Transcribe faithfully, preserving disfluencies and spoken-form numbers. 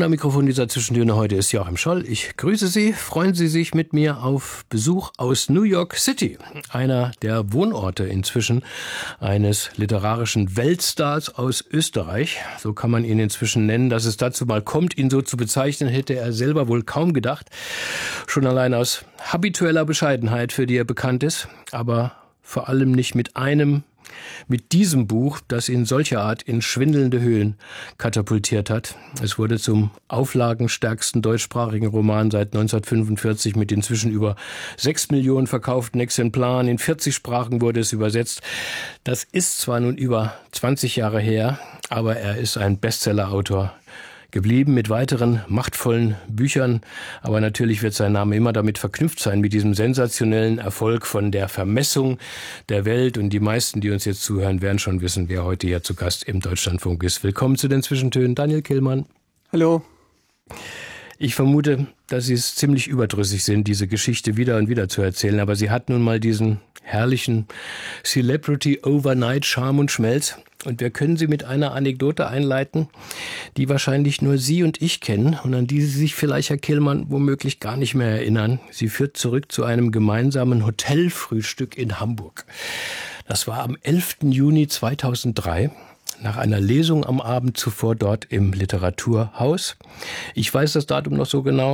Und am Mikrofon dieser Zwischentöne heute ist Joachim Scholl. Ich grüße Sie. Freuen Sie sich mit mir auf Besuch aus New York City, einer der Wohnorte inzwischen eines literarischen Weltstars aus Österreich. So kann man ihn inzwischen nennen. Dass es dazu mal kommt, ihn so zu bezeichnen, hätte er selber wohl kaum gedacht. Schon allein aus habitueller Bescheidenheit, für die er bekannt ist, aber vor allem nicht mit einem Mit diesem Buch, das ihn solcher Art in schwindelnde Höhen katapultiert hat. Es wurde zum auflagenstärksten deutschsprachigen Roman seit neunzehnhundertfünfundvierzig mit inzwischen über sechs Millionen verkauften Exemplaren. In vierzig Sprachen wurde es übersetzt. Das ist zwar nun über zwanzig Jahre her, aber er ist ein Bestsellerautor geblieben mit weiteren machtvollen Büchern. Aber natürlich wird sein Name immer damit verknüpft sein, mit diesem sensationellen Erfolg von Der Vermessung der Welt. Und die meisten, die uns jetzt zuhören, werden schon wissen, wer heute hier zu Gast im Deutschlandfunk ist. Willkommen zu den Zwischentönen, Daniel Kehlmann. Hallo. Ich vermute, dass Sie es ziemlich überdrüssig sind, diese Geschichte wieder und wieder zu erzählen. Aber sie hat nun mal diesen herrlichen Celebrity Overnight Charme und Schmelz. Und wir können sie mit einer Anekdote einleiten, die wahrscheinlich nur Sie und ich kennen und an die Sie sich vielleicht, Herr Kehlmann, womöglich gar nicht mehr erinnern. Sie führt zurück zu einem gemeinsamen Hotelfrühstück in Hamburg. Das war am elften Juni zweitausenddrei. Nach einer Lesung am Abend zuvor dort im Literaturhaus. Ich weiß das Datum noch so genau.